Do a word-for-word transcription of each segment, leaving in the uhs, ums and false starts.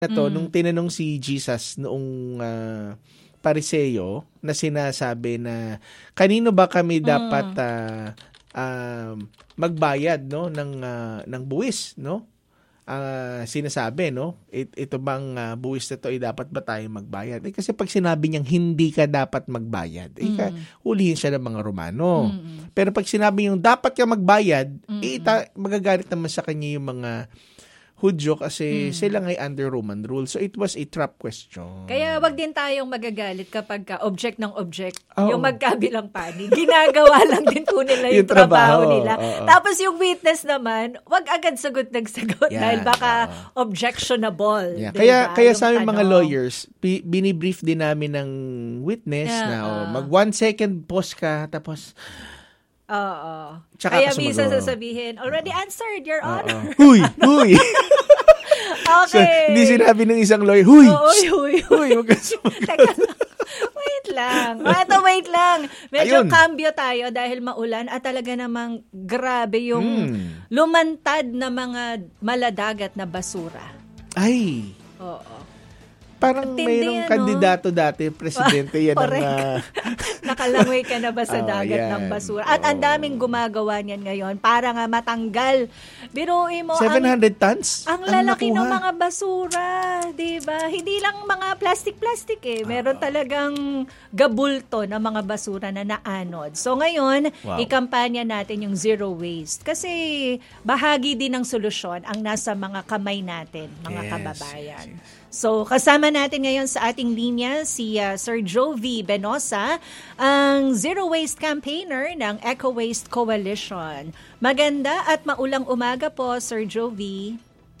to, nung Mm. tinanong si Jesus noong ah, Pariseo na sinasabi na kanino ba kami dapat Mm. ah, um, magbayad no ng ah, ng buwis, no? Ah, sinasabi, no? It, ito bang ah, buwis na to ay dapat ba tayo magbayad? Eh, kasi pag sinabi niyang hindi ka dapat magbayad, eh, ka, Mm. hulihin siya ng mga Romano. Mm. Pero pag sinabi niyang dapat ka magbayad, Mm. eh, ta- magagalit naman sa kanya yung mga Hudyo kasi Mm. sila ngay under Roman rule. So it was a trap question. Kaya wag din tayong magagalit kapag ka object ng object, Oo. yung magkabilang panig. Ginagawa lang din po nila yung, Yung trabaho, trabaho nila. oo. Tapos yung witness naman, wag agad sagot ng sagot Yan, dahil baka objectionable. Yeah. Diba? Kaya kaya Yung sa aming mga ano. lawyers, bi- binibrief din namin ng witness Yeah, na oh, ah. mag one second pause ka tapos Oo. Tsaka Kaya ka minsan sumagot. sasabihin, already answered, Your Oo. Honor. Huy, huy. So, Okay. hindi sinabi ng isang lawyer, huy. Oo, huy, huy. Huy, wag ka sumagot. Teka lang. Wait lang. Ito, wait lang. Medyo Ayun. cambio tayo dahil maulan at talaga namang grabe yung Hmm. lumantad na mga maladagat na basura. Ay, Oo. parang Tindi, mayroong ano? kandidato dati, presidente yan ng Correct. ah, Nakalangoy ka na ba sa Oh, dagat yan. ng basura? At ang Oo. daming gumagawa niyan ngayon para nga matanggal. Biruin mo, seven ang, hundred tons? ang lalaki ng nakuha. mga basura, di ba? Hindi lang mga plastic-plastic eh. Meron talagang gabulto na mga basura na naanod. So ngayon, Wow. ikampanya natin yung zero waste. Kasi bahagi din ng solusyon ang nasa mga kamay natin, mga Yes, kababayan. yes, yes. So, kasama natin ngayon sa ating linya si uh, Sir Jovi Benosa, ang Zero Waste Campaigner ng Eco Waste Coalition. Maganda at maulang umaga po, Sir Jovi.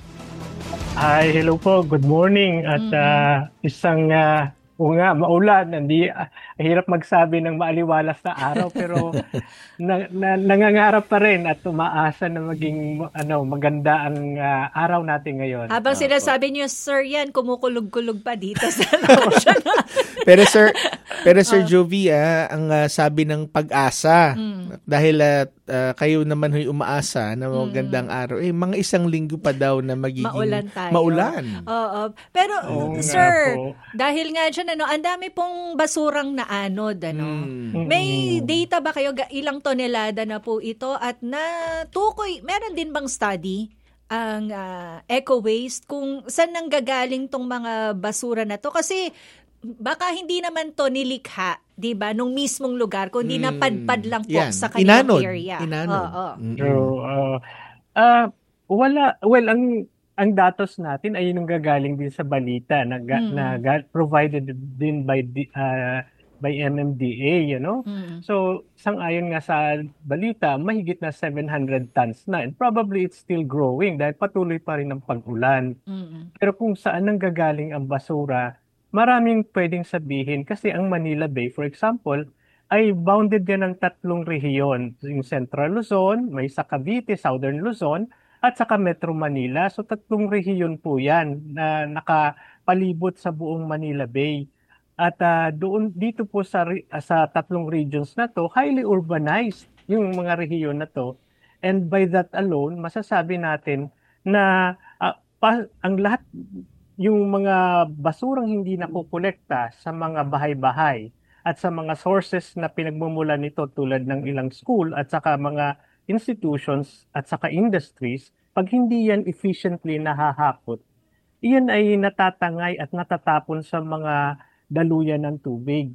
Hi, hello po. Good morning. At ah, isang uh, o nga, maulan. Hindi, ah, hirap magsabi ng maaliwalas na araw pero na, na, nangangarap pa rin at umaasa na maging ano maganda ang ah, araw natin ngayon. Habang sinasabi niyo, Sir, yan, kumukulog-kulog pa dito sa location natin. Pero sir, pero Sir Jovi, ah, ang ah, sabi ng pag-asa, dahil ah, ah, kayo naman huy umaasa na magandang araw, eh mga isang linggo pa daw na magiging Maulan tayo. maulan. Oo. Pero, Oo nga Sir, po. dahil nga dyan, ano, ang dami pong basurang naanod, ano. Mm. May data ba kayo, ga- ilang tonelada na po ito at natukoy, meron din bang study ang ah, eco waste kung saan nanggagaling tong mga basura na to? Kasi baka hindi naman to nilikha, 'di ba, nung mismong lugar, kundi Mm. napadpad lang po Yan. sa kanilang Inanod. area. Inanod. Oo. Mm-mm. So, uh, ah, wala, well, ang ang datos natin ay yung gagaling din sa balita na, ga, Mm. na ga- provided din by the, ah, by M M D A, you know. Mm. So, sang-ayon nga sa balita, mahigit na seven hundred tons na. And probably it's still growing dahil patuloy pa rin ang pag-ulan. Mm. Pero kung saan nang gagaling ang basura, maraming pwedeng sabihin kasi ang Manila Bay, for example, ay bounded yan ng tatlong rehiyon. Yung Central Luzon, may sa Cavite, Southern Luzon, at saka Metro Manila. So tatlong rehiyon po yan na nakapalibot sa buong Manila Bay. At ah, doon dito po sa re- ah, sa tatlong regions na to, highly urbanized yung mga rehiyon na to. And by that alone, masasabi natin na ah, pa- ang lahat yung mga basurang hindi nakukolekta sa mga bahay-bahay at sa mga sources na pinagmumulan nito tulad ng ilang school at saka mga institutions at saka industries, pag hindi yan efficiently nahahakot, iyan ay natatangay at natatapon sa mga daluyan ng tubig.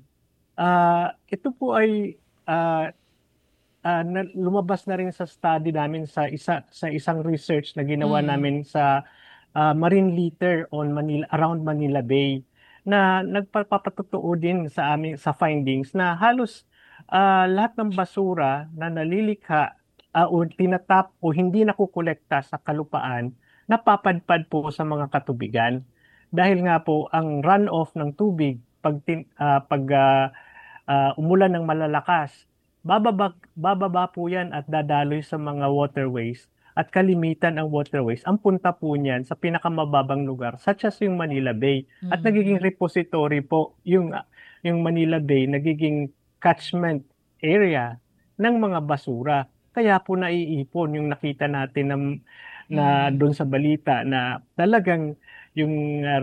Ah, ito po ay ah, ah, na- lumabas na rin sa study namin sa isa sa isang research na ginawa Mm. namin sa ah, marine litter on Manila around Manila Bay na nagpapatotoo din sa aming sa findings na halos ah, lahat ng basura na nalilikha ah, o tinatap o hindi nakukolekta sa kalupaan napapadpad po sa mga katubigan dahil nga po ang runoff ng tubig pag tin- ah, pag ah, ah, umulan ng malalakas, bababa, bababa po yan at dadaloy sa mga waterways at kalimitan ang waterways. Ang punta po niyan sa pinakamababang lugar such as yung Manila Bay at Mm. nagiging repository po yung yung Manila Bay, nagiging catchment area ng mga basura. Kaya po naiipon yung nakita natin na, na Mm. doon sa balita na talagang yung ah,